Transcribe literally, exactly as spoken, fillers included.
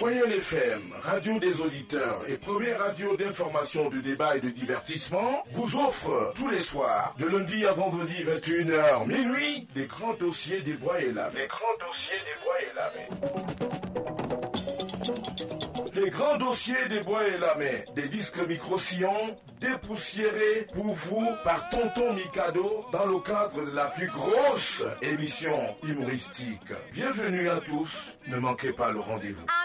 Royal F M, radio des auditeurs et première radio d'information, de débat et de divertissement, vous offre tous les soirs, de lundi à vendredi vingt et une heures minuit, les grands dossiers des Bois et Lamé. Les grands dossiers des Bois et Lamé. Les grands dossiers des Bois et Lamé, des disques micro-sillons dépoussiérés pour vous par Tonton Mikado dans le cadre de la plus grosse émission humoristique. Bienvenue à tous, ne manquez pas le rendez-vous.